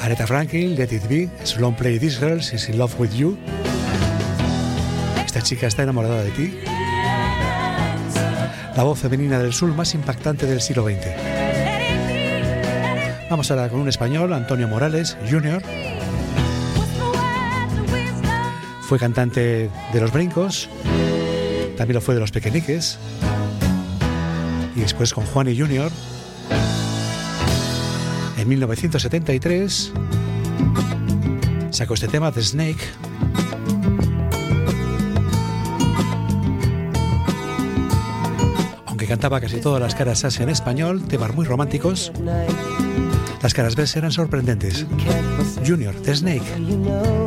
Aretha Franklin, Let It Be, Sloan Play This Girl, She's in Love With You. Esta chica está enamorada de ti. La voz femenina del soul más impactante del siglo XX. Vamos ahora con un español, Antonio Morales Jr. Fue cantante de Los Brincos, también lo fue de Los Pequeñiques, y después con Juani Jr. En 1973 sacó este tema, The Snake. Aunque cantaba casi todas las caras A en español, temas muy románticos, las caras B eran sorprendentes. Junior, The Snake.